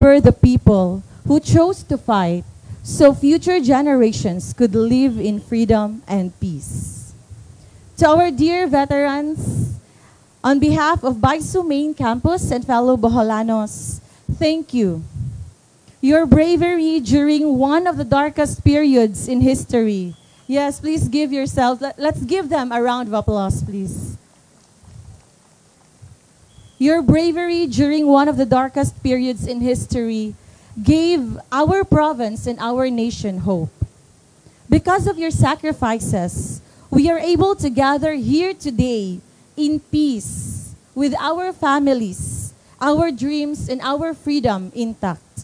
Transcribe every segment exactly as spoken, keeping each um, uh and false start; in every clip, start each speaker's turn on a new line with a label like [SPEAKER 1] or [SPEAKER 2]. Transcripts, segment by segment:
[SPEAKER 1] were the people who chose to fight so future generations could live in freedom and peace. To our dear veterans, on behalf of Baisu Main Campus and fellow Boholanos, thank you. Your bravery during one of the darkest periods in history. Yes, please give yourselves, let, let's give them a round of applause, please. Your bravery during one of the darkest periods in history gave our province and our nation hope. Because of your sacrifices, we are able to gather here today in peace with our families, our dreams, and our freedom intact.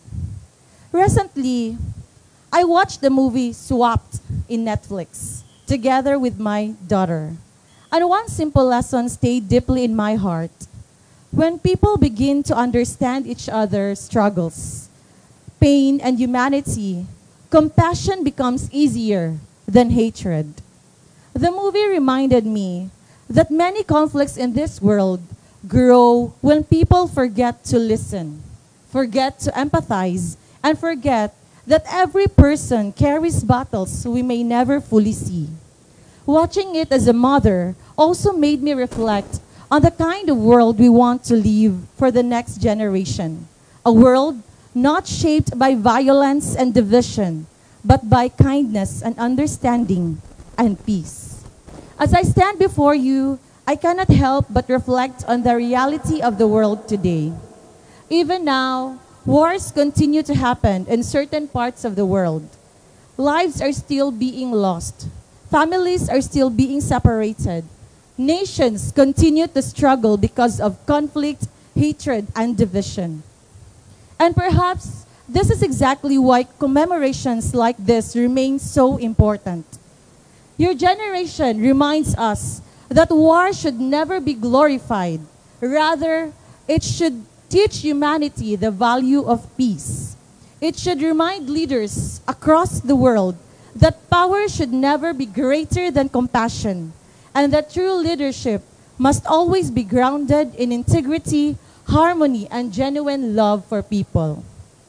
[SPEAKER 1] Recently, I watched the movie Swapped in Netflix together with my daughter. And one simple lesson stayed deeply in my heart. When people begin to understand each other's struggles, pain, and humanity, compassion becomes easier than hatred. The movie reminded me that many conflicts in this world grow when people forget to listen, forget to empathize, and forget that every person carries battles we may never fully see. Watching it as a mother also made me reflect on the kind of world we want to leave for the next generation. A world not shaped by violence and division, but by kindness and understanding and peace. As I stand before you, I cannot help but reflect on the reality of the world today. Even now, wars continue to happen in certain parts of the world. Lives are still being lost. Families are still being separated. Nations continue to struggle because of conflict, hatred, and division. And perhaps this is exactly why commemorations like this remain so important. Your generation reminds us that war should never be glorified. Rather, it should teach humanity the value of peace. It should remind leaders across the world that power should never be greater than compassion, and that true leadership must always be grounded in integrity, harmony, and genuine love for people.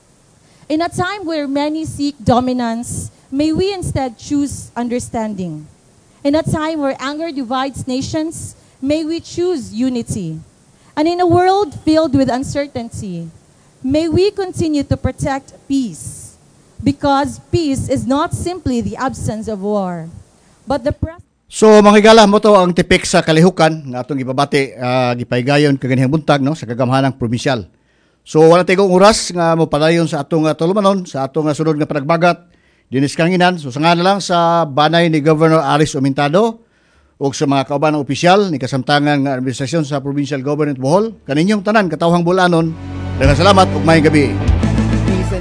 [SPEAKER 1] In a time where many seek dominance, may we instead choose understanding. In a time where anger divides nations, may we choose unity. And in a world filled with uncertainty, may we continue to protect peace. Because peace is not simply the absence of war, but the presence.
[SPEAKER 2] So mga higala mo to ang tipik sa kalihukan nga atong gipabati uh, gipaygayon kaganihang buntag no sa kagamhanang probinsyal. So wala tayong oras nga mo padayon sa atong uh, tulumanon sa atong uh, sunod nga panagbagat dinis kanginan. So sa nga na lang sa banay ni Governor Aris Omintado ug sa mga kauban ng opisyal ni kasamtangan nga administrasyon sa Provincial Government Bohol kaninyong tanan katawhang bulanon. Daghang salamat ug maayong gabi.